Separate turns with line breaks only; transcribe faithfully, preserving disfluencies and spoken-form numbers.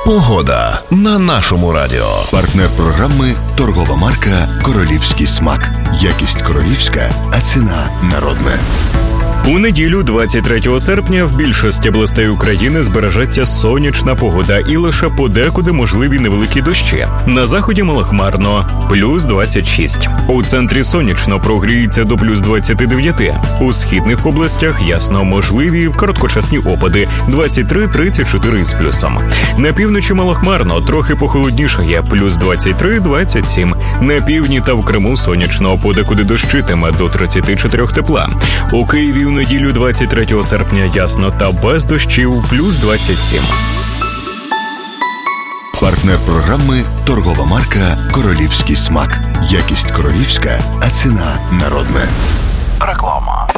Погода на нашому радіо.
Партнер програми – торгова марка «Королівський смак». Якість королівська, а ціна народна.
У неділю, двадцять третього серпня, в більшості областей України збережеться сонячна погода і лише подекуди можливі невеликі дощі. На заході малохмарно – плюс двадцять шість. У центрі сонячно, прогріється до плюс двадцять дев'ять. У східних областях ясно можливі короткочасні опади – двадцять три - тридцять чотири з плюсом. На півночі малохмарно, трохи похолоднішає – плюс двадцять три - двадцять сім. На півдні та в Криму сонячно, подекуди дощитиме до тридцять чотири тепла. У Києві у неділю двадцять третього серпня ясно та без дощів, плюс двадцять сім.
Партнер програми – торгова марка «Королівський смак». Якість королівська, а ціна народна.
Реклама.